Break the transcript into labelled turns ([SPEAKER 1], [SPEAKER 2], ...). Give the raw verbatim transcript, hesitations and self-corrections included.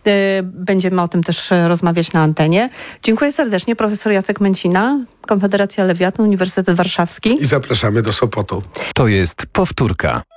[SPEAKER 1] Będziemy o tym też rozmawiać na antenie. Dziękuję serdecznie. Profesor Jacek Męcina, Konfederacja Lewiatan, Uniwersytet Warszawski.
[SPEAKER 2] I zapraszamy do Sopotu.
[SPEAKER 3] To jest powtórka.